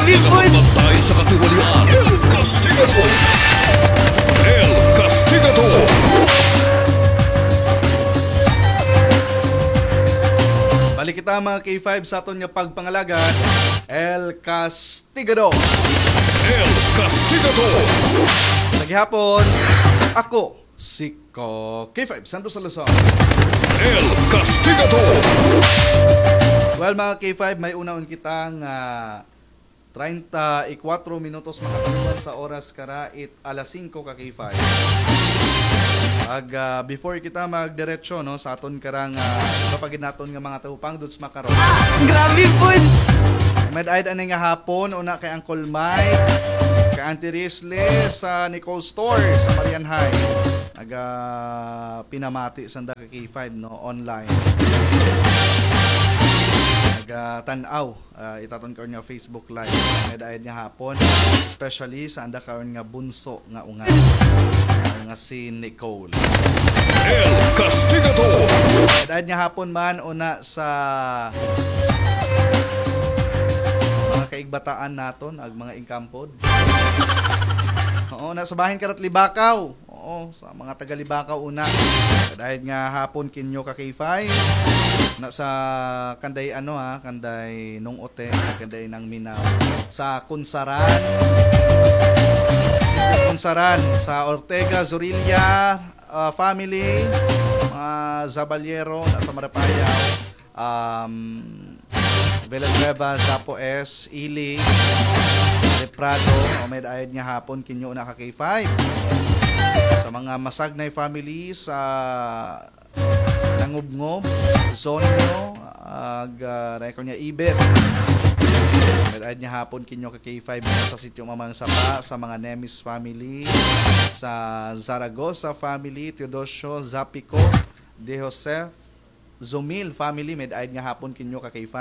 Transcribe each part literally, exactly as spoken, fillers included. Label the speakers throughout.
Speaker 1: Grabe po!
Speaker 2: Tayo sa katiwalian. El Castigador. El Castigador.
Speaker 3: Balik kita mga K five sa aton nga pagpangalagan, El Castigador.
Speaker 2: El Castigador.
Speaker 3: Sa gihapon, ako si Ko K five Santos Salazar.
Speaker 2: El Castigador.
Speaker 3: Well mga K five, may unaon kitang uh, thirty-four minutos makatuluan sa oras karait alas singko ka K five. Ag uh, before kita magdiretso no sa aton karang uh, papagid naton nga mga taupang dudes makaron.
Speaker 1: Grabe po!
Speaker 3: Med-aid ani nga hapon una kay Uncle Mike, kay Auntie Risley sa Nicole Store sa Marian High. Aga pinamati sanda ka K five no online. Aga tan-aw uh, itaton karon nga Facebook live med-aid nga hapon, especially sa anda karon nga bunso nga ungan nga si Nicole.
Speaker 2: El Castigador.
Speaker 3: Med-aid nga hapon man una sa mga kaigbataan naton ag mga ingkampod. Oo, nasa bahin karat Libakaw. Oo, sa mga taga Libakaw una. Dahil nga hapon kinyo ka K five. Nasa kanday ano ha, kanday nung ote, kanday ng Minaw. Sa Kunsaran. Kunsaran sa Ortega Zorilla uh, family, mga Zabaliero nasa Marapayaw. Um Villanueva, Zapoes, Ili, Leprado, o may daayad nga hapon kinyo na ka K five. Sa mga Masagnay family sa Nangubngob, Zonyo, ag uh, record niya Ibet. May daayad nga hapon kinyo ka K five sa sitio Mamang Sapa, sa mga Nemis family, sa Zaragoza family, Teodosio, Zapico, De Jose, Zumil family, med-aid nga hapon kinyo ka K five.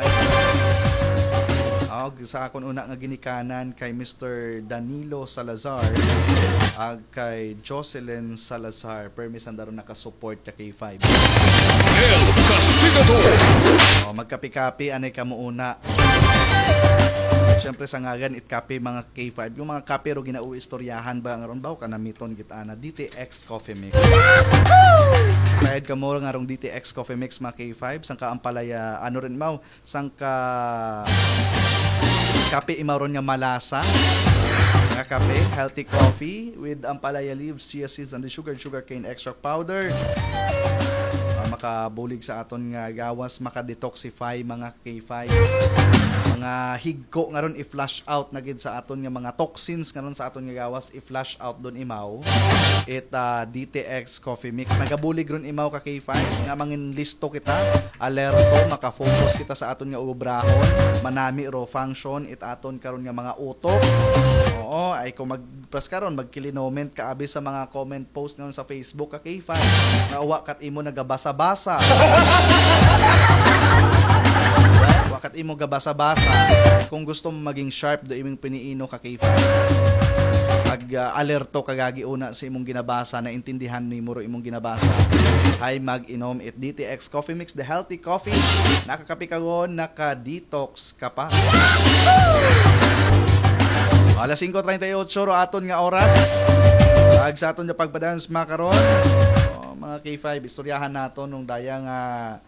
Speaker 3: Og sa akon una nga ginikanan kay Mister Danilo Salazar ag kay Jocelyn Salazar, permisan daron naka-support ka K five.
Speaker 2: El Castigador.
Speaker 3: O magkapi-kapi anay kamo una. Siyempre sa ngagan it kape mga K five. Yung mga kape ro ginauistoryahan ba ngaron baw kanamiton kita na D T X Coffee Mix. Sayad ka mo nga rong D T X Coffee Mix mga K five sangka ampalaya ano rin mau sangka kape imaron nga malasa nga kape, healthy coffee with ampalaya leaves, chia seeds and the sugar sugar cane extract powder. Uh, makabulig sa aton nga gawas, maka-detoxify mga K five. Mga higko nga ron i-flush out na gid sa aton nga mga toxins nga ron sa aton nga gawas i-flush out don imaw. It uh, D T X Coffee Mix nagabulig ron imaw ka K five nga mangin listo kita, alerto, maka-focus kita sa aton nga ubrahon, manami ro function it aton karon nga mga utok. Oo, ay kung mag-press karon magkilinoment ka abi sa mga comment post ngayon sa Facebook ka K five na uwa kat imo nagabasa-basa. Wakat imo gabasa-basa kung gusto mo maging sharp do imong piniino ka K five. Pag uh, alerto kagagi una sa imong ginabasa na intindihan nimo ro imong ginabasa. Ay mag-inom it D T X Coffee Mix, the healthy coffee. Nakakapi kagon, naka-detox ka pa. Alas singko treinta y ocho ro aton nga oras. Ag sa aton nga pagpadance makaron. Oh, mga K five istoryahan naton nung daya nga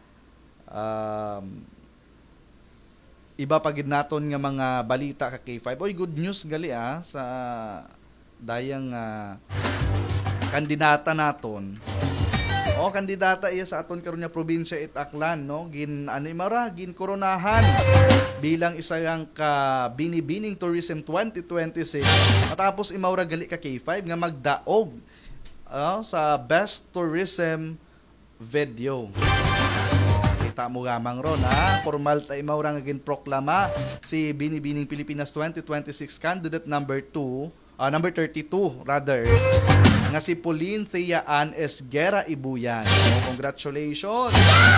Speaker 3: um, iba pagid naton nga mga balita ka K five. Oy, good news gali ah sa dayang uh, kandidata naton. O kandidata iya sa aton karon nga probinsya it Aklan no, gin ano mara gin koronahan bilang isa yang ka binibining tourism twenty twenty-six matapos imawra gali ka K five nga magdaog uh, sa best tourism video. Kita mo gamang ron ha, formal ta imawra nga gin proklama si binibining Pilipinas twenty twenty-six candidate number two, uh, number thirty-two rather, nga si Pauline Thea Ann Esguera Ibuyan. So, congratulations!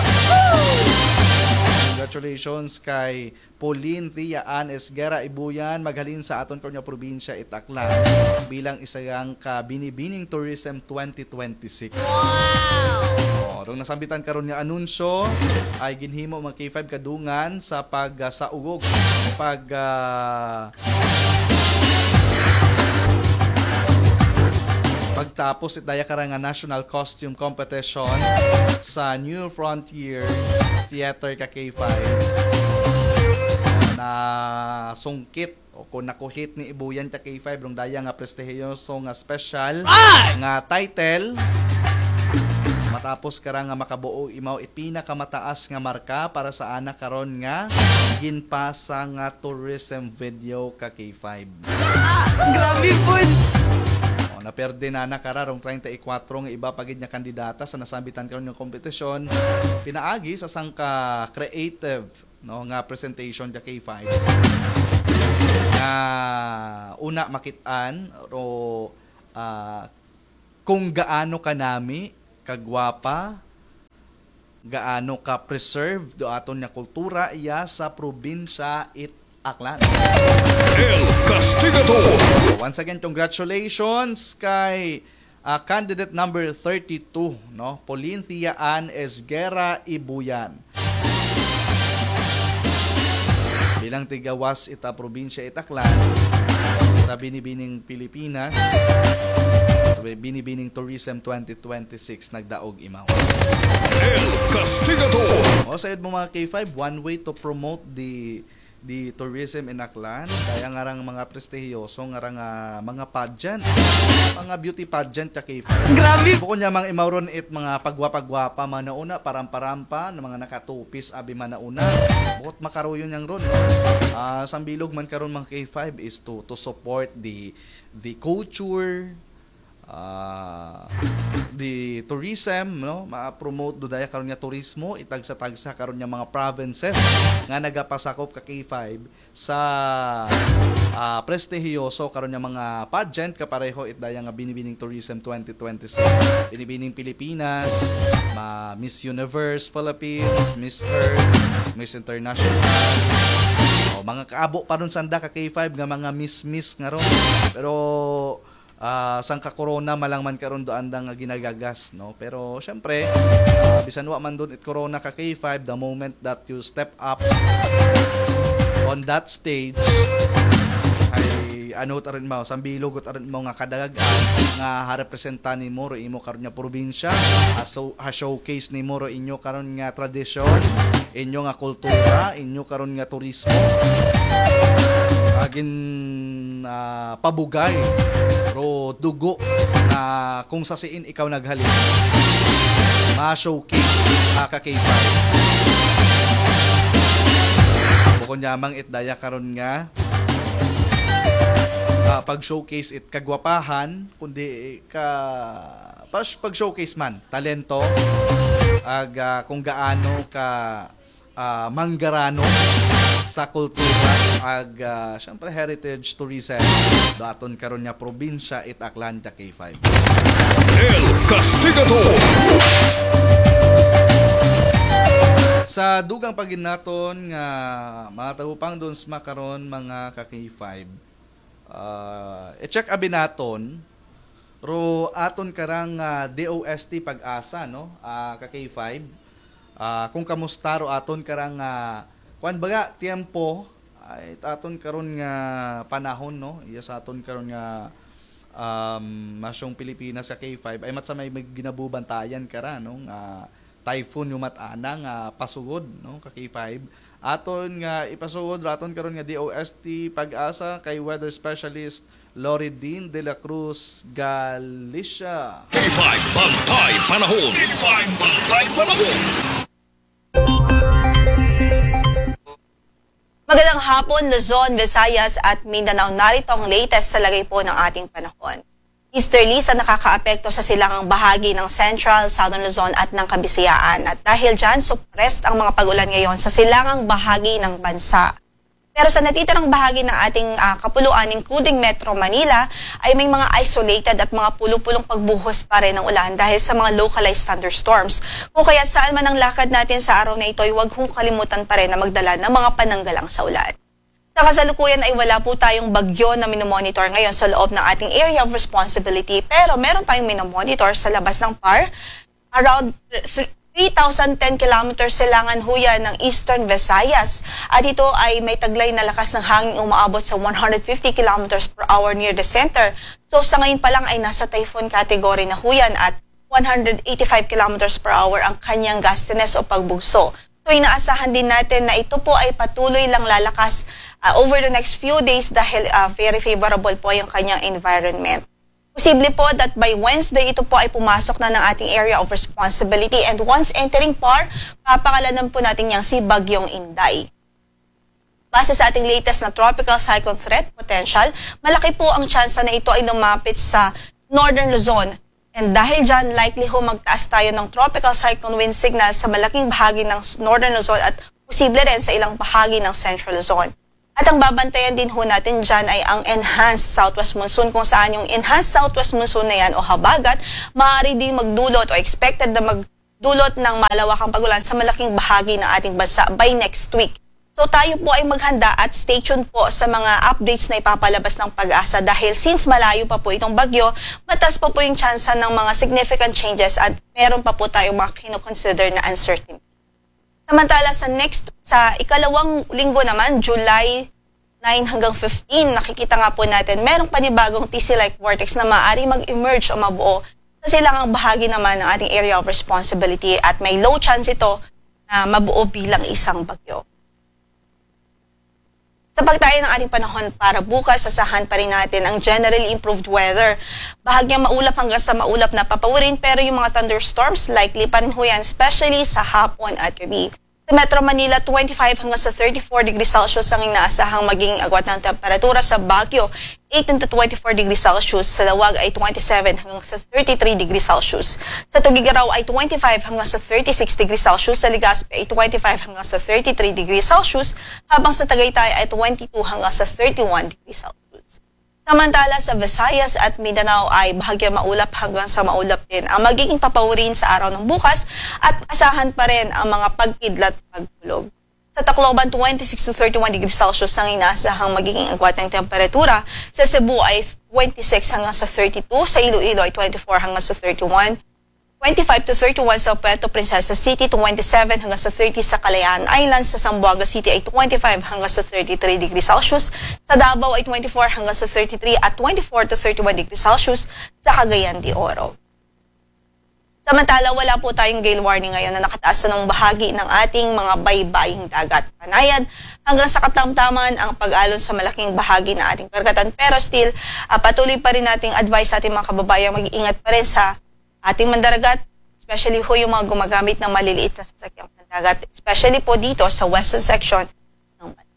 Speaker 3: Congratulations kay Pauline Thea Ann Esguera Ibuyan, maghalin sa aton karon nga probinsya Itaklan bilang isa yang ka binibining tourism twenty twenty-six. Wow! Oh, Oh, rong nasambitan karon nga anunsyo ay ginhimo mga K five kadungan sa pag uh, sa ugog pag uh, pagtapos itaya karang nga national costume competition sa New Frontier Theater ka K five na sungkit o kung nakuhit ni Ibuyan ka K five rong daya nga prestihiyoso nga special nga title matapos karang nga makabuo imaw it pinakamataas nga marka para sa anak karon nga ginpasa nga tourism video ka K five.
Speaker 1: Grabe po!
Speaker 3: O, naperde na na kararong thirty-four nga iba pagid nga kandidata sa nasambitan karon nga kompetisyon pinaagi sa sangka creative no nga presentation ka K five. Nga una makit-an o uh, kung gaano kanami kagwapa, gaano ka preserve do aton nga kultura iya sa probinsya it Aklan.
Speaker 2: El Castigador.
Speaker 3: Once again, congratulations kay uh, candidate number thirty-two, no? Polinthia Ann Esguera Ibuyan. Bilang tigawas ita probinsya it Aklan sa binibining Pilipinas. Binibining Tourism twenty twenty-six nagdaog imaw.
Speaker 2: El Castigador.
Speaker 3: O sayod mo mga K five, one way to promote the the tourism in Aklan kaya nga rang mga prestihiyoso nga rang uh, mga pageant, mga beauty pageant ka K five.
Speaker 1: Grabe!
Speaker 3: Bukod niya mga imawron it mga pagwapagwapa manauna parampa-rampa ng mga nakatupis abi manauna. Bukod makaruyon yang ron. Uh, sambilog man karon mga K five is to to support the the culture, uh, the tourism, no, ma-promote do daya karon nga turismo itagsa-tagsa karon nga mga provinces nga nagapasakop ka K five sa uh, prestihiyoso karon nga mga pageant kapareho it daya nga binibining tourism twenty twenty-six. Binibining Pilipinas, ma Miss Universe Philippines, Miss Earth, Miss International. O, mga kaabo pa ron sanda ka K five nga mga miss-miss nga ron. Pero Uh, sang ka corona malang man karon do andang nga ginagagas, no, pero syempre uh, bisan wa man doon it corona ka K five, the moment that you step up on that stage ay ano ta rin mo sambilog ta rin mo nga kadagagan nga harepresentan nimo ro imo karon nga probinsya, uh, so ha showcase nimo ro inyo karon nga tradisyon, inyo nga kultura, inyo karon nga turismo agin uh, pabugay ro dugo na kung sa siin ikaw naghalin ma-showcase uh, ka K five. Bukod nyamang it daya karon nga uh, pag-showcase it kagwapahan kundi ka pag-showcase man talento ag uh, kung gaano ka uh, manggarano sa kultura ag uh, syempre heritage tourism daton karon nga probinsya it Aklan ka K five.
Speaker 2: El Castigador.
Speaker 3: Sa dugang paginaton nga mga tagupang dons makaron mga ka K five, uh, i-check abi naton ro aton karang uh, D O S T Pag-asa, no, uh, ka K five, uh, kung kamusta ro aton karang uh, kuan baga tiempo ay aton karon nga panahon, no, iya sa aton karon nga um masyong Pilipinas sa K five ay matsa may ginabubantayan kara no nga typhoon yung matana nga pasugod, no, ka K five aton nga ipasugod aton karon nga D O S T Pag-asa kay weather specialist Loridin de la Cruz Galicia.
Speaker 2: K five Bantay Panahon. K five Bantay Panahon.
Speaker 1: Magandang hapon, Luzon, Visayas at Mindanao. Narito ang latest sa lagay po ng ating panahon. Easterlies ang nakakaapekto sa silangang bahagi ng Central, Southern Luzon at ng Kabisayaan. At dahil dyan, suppressed ang mga pag-ulan ngayon sa silangang bahagi ng bansa. Pero sa natitirang bahagi ng ating uh, kapuluan, including Metro Manila, ay may mga isolated at mga pulo-pulong pagbuhos pa rin ng ulan dahil sa mga localized thunderstorms. Kung kaya saan man ang lakad natin sa araw na ito, ay huwag kong kalimutan pa rin na magdala ng mga pananggalang sa ulan. Sa kasalukuyan ay wala po tayong bagyo na minomonitor ngayon sa loob ng ating area of responsibility, pero meron tayong minomonitor sa labas ng P A R around three thousand ten kilometers silangan ho yan ng Eastern Visayas. At ito ay may taglay na lakas ng hangin umaabot sa one hundred fifty kilometers per hour near the center. So sa ngayon pa lang ay nasa typhoon category na ho yan at one hundred eighty-five kilometers per hour ang kanyang gustiness o pagbugso. So inaasahan din natin na ito po ay patuloy lang lalakas uh, over the next few days dahil uh, very favorable po yung kanyang environment. Posible po that by Wednesday, ito po ay pumasok na ng ating area of responsibility and once entering P A R, papangalanan po natin yang si Bagyong Inday. Base sa ating latest na tropical cyclone threat potential, malaki po ang tsansa na ito ay lumapit sa Northern Luzon. And dahil dyan, likely ho magtaas tayo ng tropical cyclone wind signal sa malaking bahagi ng Northern Luzon at posible rin sa ilang bahagi ng Central Luzon. At ang babantayan din ho natin dyan ay ang enhanced southwest monsoon kung saan yung enhanced southwest monsoon na yan o habagat maaari din magdulot o expected na magdulot ng malawakang pagulan sa malaking bahagi ng ating bansa by next week. So tayo po ay maghanda at stay tuned po sa mga updates na ipapalabas ng Pag-asa dahil since malayo pa po itong bagyo, mataas pa po yung tsansa ng mga significant changes at meron pa po tayong mga kinoconsider na uncertainty. Samantala sa next, sa ikalawang linggo naman, July nine hanggang fifteen, nakikita nga po natin, merong panibagong T C-like vortex na maaari mag-emerge o mabuo sa silangang bahagi naman ng ating area of responsibility at may low chance ito na mabuo bilang isang bagyo. Sa pagtayo ng ating panahon para bukas, asahan pa rin natin ang generally improved weather. Bahagyang maulap hanggang sa maulap na papawirin pero yung mga thunderstorms likely pa rin ho yan, especially sa hapon at gabi. Sa Metro Manila, twenty-five hanggang sa thirty-four degrees Celsius ang inaasahang maging agwat ng temperatura. Sa Baguio, eighteen to twenty-four degrees Celsius. Sa Lawag ay twenty-seven hanggang sa thirty-three degrees Celsius. Sa Tugigaraw ay twenty-five hanggang sa thirty-six degrees Celsius. Sa Legazpi ay twenty-five hanggang sa thirty-three degrees Celsius. Habang sa Tagaytay ay twenty-two hanggang sa thirty-one degrees Celsius. Samantala sa Visayas at Mindanao ay bahagya maulap hanggang sa maulap din ang magiging papawirin sa araw ng bukas at asahan pa rin ang mga pagkidlat pagkulog. Sa Tacloban, twenty-six to thirty-one degrees Celsius ang inaasahang magiging agwat ng temperatura. Sa Cebu ay twenty-six hanggang sa thirty-two. Sa Iloilo ay twenty-four hanggang sa thirty-one. twenty-five to thirty-one sa Puerto Princesa City, twenty-seven hanggang sa thirty sa Kalayaan Islands. Sa Zamboanga City ay twenty-five hanggang sa thirty-three degrees Celsius. Sa Davao ay twenty-four hanggang sa thirty-three at twenty-four to thirty-one degrees Celsius sa Cagayan de Oro. Samantala, wala po tayong gale warning ngayon na nakataas na ng bahagi ng ating mga baybaying dagat. Panayan hanggang sa katamtaman ang pag-alon sa malaking bahagi ng ating karagatan. Pero still, uh, patuloy pa rin nating advice sa ating mga kababayang mag-iingat pa rin sa ating mandaragat, especially ho yung mga gumagamit ng maliliit na sasakyang pandagat, especially po dito sa western section ng bansa.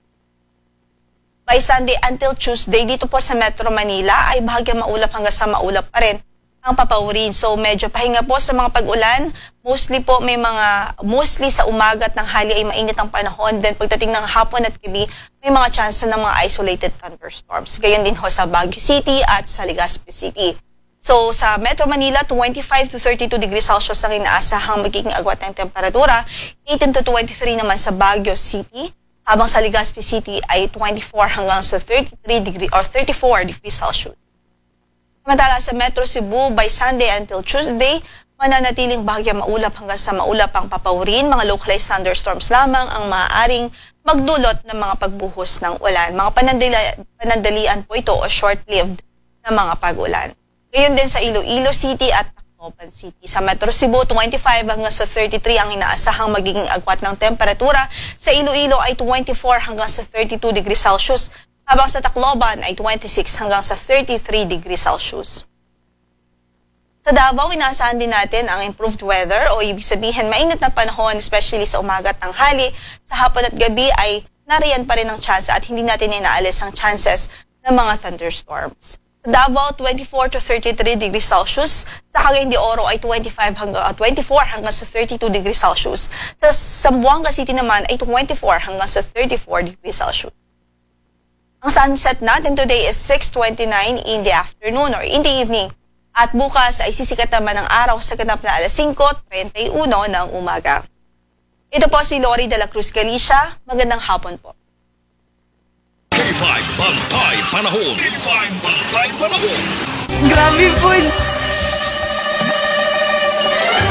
Speaker 1: By Sunday until Tuesday, dito po sa Metro Manila ay bahagyang maulap hanggang sa maulap pa rin ang papawirin. So medyo pahinga po sa mga pag-ulan, mostly po may mga, mostly sa umaga at tanghali ay mainit ang panahon. Then pagdating ng hapon at gabi, may mga chance ng mga isolated thunderstorms. Gayon din ho sa Baguio City at sa Legazpi City. So, sa Metro Manila, twenty-five to thirty-two degrees Celsius ang inaasahang magiging agwat ng temperatura. eighteen to twenty-three naman sa Baguio City. Habang sa Legazpi City ay twenty-four hanggang sa thirty-three degrees or thirty-four degrees Celsius. Samantala sa Metro Cebu, by Sunday until Tuesday, mananatiling bahagyang maulap hanggang sa maulap ang papawirin. Mga localized thunderstorms lamang ang maaaring magdulot ng mga pagbuhos ng ulan. Mga panandali- panandalian po ito o short-lived na mga pag-ulan. Gayon din sa Iloilo City at Tacloban City. Sa Metro Cebu, twenty-five hanggang sa thirty-three ang inaasahang magiging agwat ng temperatura. Sa Iloilo ay twenty-four hanggang sa thirty-two degrees Celsius. Habang sa Tacloban ay twenty-six hanggang sa thirty-three degrees Celsius. Sa Davao, inaasahan din natin ang improved weather o ibig sabihin mainit na panahon, especially sa umaga at tanghali. Sa hapon at gabi ay nariyan pa rin ang chance at hindi natin inaalis ang chances ng mga thunderstorms. Sa Davao, twenty-four to thirty-three degrees Celsius. Sa Cagayan de Oro ay twenty-five hanggang, uh, twenty-four hanggang sa thirty-two degrees Celsius. Sa Zamboanga City naman ay twenty-four hanggang sa thirty-four degrees Celsius. Ang sunset natin today is six twenty-nine in the afternoon or in the evening. At bukas ay sisikat naman ang araw sa ganap na alas five thirty-one ng umaga. Ito po si Lori de la Cruz Galicia. Magandang hapon po.
Speaker 2: K five Bantay Panahon. K five Bantay Panahon.
Speaker 4: Grabe po.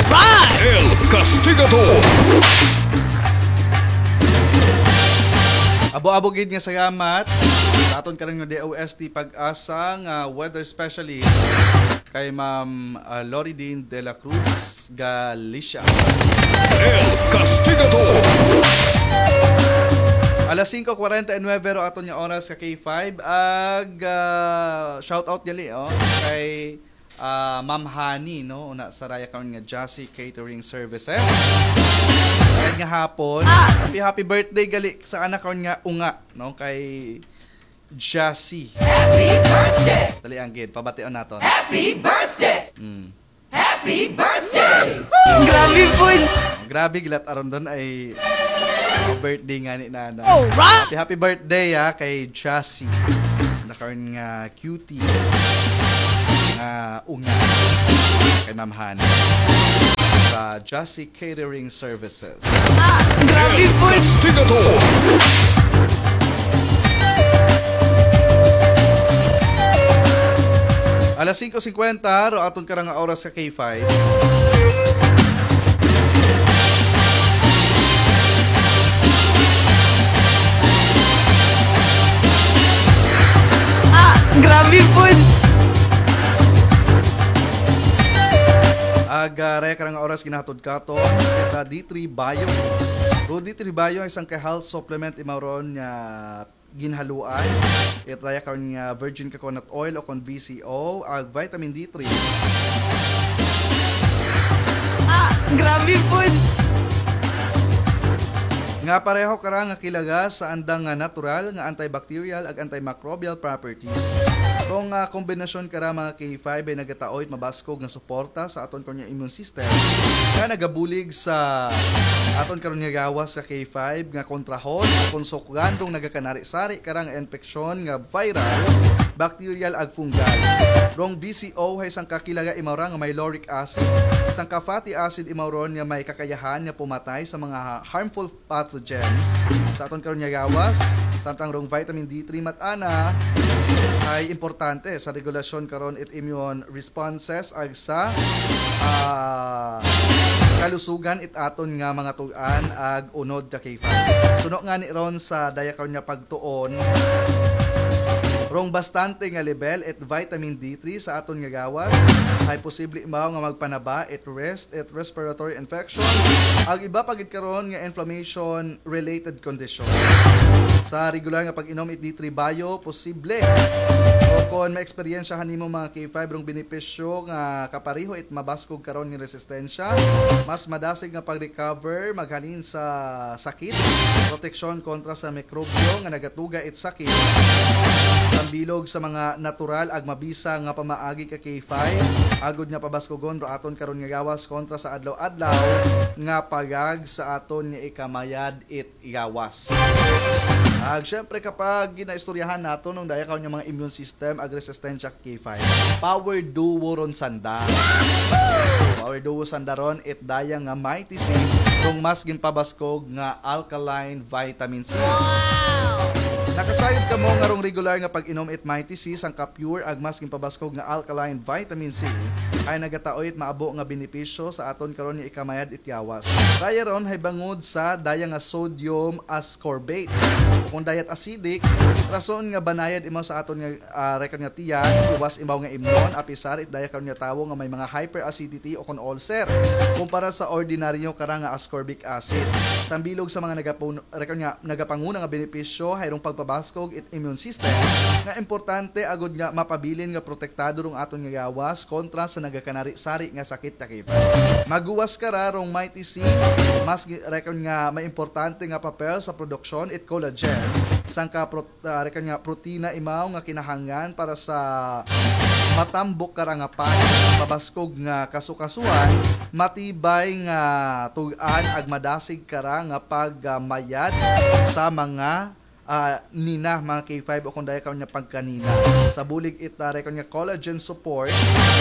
Speaker 2: El Castigador.
Speaker 3: Abo-abo gid nga salamat sa aton karon nga D O S T Pag-asa nga weather specialist kay Ma'am uh, Loridine de la Cruz Galicia.
Speaker 2: El Castigador.
Speaker 3: Alas five forty-nine ro aton nga oras sa K five ag uh, shout out gali oh kay uh, Ma'am Hani no una sa raya karon nga Jassy Catering Services. Kahit nga hapon, happy happy birthday gali sa anak karon nga unga no kay Jassy.
Speaker 4: Happy birthday!
Speaker 3: Dali ang gid pabation naton.
Speaker 4: Happy birthday!
Speaker 3: Mm.
Speaker 4: Happy birthday!
Speaker 1: Grabe po.
Speaker 3: Grabe gilat aron don ay birthday nga ni Nana.
Speaker 1: Alright!
Speaker 3: Happy, happy birthday ha kay Jassy. Nakaroon nga cutie. Nga unga. Kay Ma'am Hana. Sa Jassy Catering Services.
Speaker 2: El Castigador.
Speaker 3: Alas five fifty ro aton karang nga oras sa K five.
Speaker 1: Grabe po.
Speaker 3: Aga raya karang nga oras ginahatod katon ita D three Bio. Ro D three Bio isang ka health supplement imawron nga ginhaluan. Ita raya karon nga virgin coconut oil o kon V C O ag vitamin D three.
Speaker 1: Ah, grabe po.
Speaker 3: Nga pareho karang nga kilaga sa andang nga natural nga antibacterial ag antimicrobial properties. Kung uh, kombinasyon kara mga K five ay nagataoy mabaskog nga suporta sa aton karon nga immune system nga nagabulig sa aton karon nga gawas sa K five nga kontrahon kung sukgandong nagakanari-sari karang infeksyon nga viral, bacterial ag fungal. Rong B C O hay isang kakilaga imawra nga may lauric acid, isang ka fatty acid imawron nga may kakayahan nga pumatay sa mga harmful pathogens sa aton karon nga gawas. Samtang rong vitamin D three matana ay importante sa regulasyon karon it immune responses ag sa uh, kalusugan it aton nga mga tug-an ag unod ka K five. Suno nga ni ron sa daya karon nga pagtuon rong bastante nga level it vitamin D three sa aton nga gawas ay posible mao nga magpanaba it rest it respiratory infection ag iba pagit karon nga inflammation related condition. Sa regular nga pag-inom it D three Bio posible o kon ma-experiensyahan nimo mga K five rong benepisyo nga kapareho it mabaskog karon nga resistensya, mas madasig nga pag-recover maghalin sa sakit, proteksyon kontra sa mikrobyo nga nagatuga it sakit, sambilog sa mga natural ag mabisa nga pamaagi ka K five agod nga pabaskogon ro aton karon nga gawas kontra sa adlaw-adlaw nga pagag sa aton nga ikamayad it gawas. Ag syempre kapag ginaistoryahan nato nung daya karon nga mga immune system ag resistensya K five, power duo ron sanda. Power duo sanda ron it daya nga mighty C rong mas ginpabaskog nga alkaline vitamin C. Nakasayod ka mo nga rong regular nga pag-inom it mighty C sang ka-pure ag mas ginpabaskog nga alkaline vitamin C ay nagataoy it maabo nga benepisyo sa aton karon nga ikamayad it yawas. Daya ron hay bangod sa daya nga sodium ascorbate. Kung diet acidic, rason nga banayad imaw sa aton nga uh, record nga tiyan, iwas imaw nga imnon, apisar it daya karon nga tawo nga may mga hyperacidity o kon ulcer kumpara sa ordinaryo kara nga ascorbic acid. Sambilog sa mga nagapun record nga nagapanguna nga benepisyo hayrong pagpabaskog it immune system nga importante agud nga mapabilin nga protektado rong aton nga gawas kontra sa nagakanari-sari nga sakit ta K five. Maguwas kara rong mighty C, mas record nga may importante nga papel sa produksyon it collagen sangka pro, uh, rekan nga protina imaw nga kinahanglan para sa matambok karangapan, mabaskog nga kasukasuan, matibay nga tugan ag madasig kara nga pagmayad sa mga uh, nina mga K five o kung daya karon nga pagkanina. Sa bulig it uh, rekan nga collagen support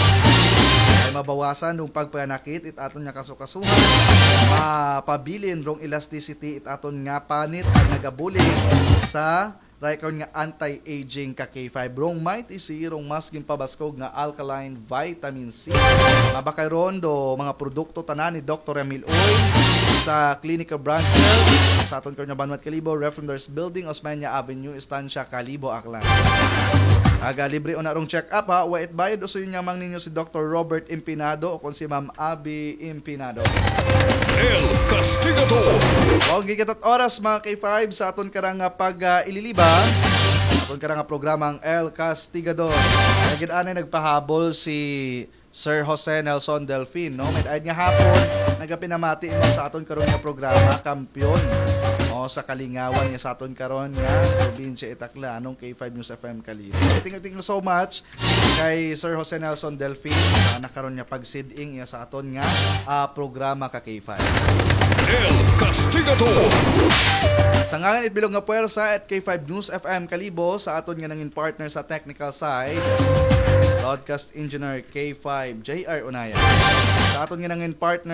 Speaker 3: ay mabawasan nung pagpanakit it aton nga kasukasuhan, mapabilin rong elasticity it aton nga panit at nagabulig sa Raikon nga anti-aging ka K five. Rong might isi, rong mas gimpabaskog nga alkaline vitamin C. Mabakay rondo, mga produkto tanan ni Doctor Emil Oy sa Clinica Branches sa aton karon nga Banwat Kalibo, Refenders Building, Osmeña Avenue, Estancia Kalibo, Aklan. Aga libre una rong check up ha. Wait bayad uso yun mang ninyo si Doctor Robert Impinado o kung si Ma'am Abby Impinado.
Speaker 2: El Castigador.
Speaker 3: O gigatat oras mga K five sa aton karang nga pag uh, ililiba. Aton karang nga programang El Castigador. Nagid anay nagpahabol si Sir Jose Nelson Delfin, no? May ayad nga hapon nagapinamati mo sa aton karon nga programa kampiyon o sa kalingawan nga sa aton karon nga probinsya Itakla anong K five News F M Kalibo. Thank you, thank you so much kay Sir Jose Nelson Delfin na nakaroon niya pagsiding sa aton nga uh, programa ka K five.
Speaker 2: El Castigador.
Speaker 3: Sa ngalan itbilog nga puwersa at K five News F M Kalibo sa aton nga nangin partner sa technical side, broadcast engineer K five J R Unaya. Sa aton nga nangin partner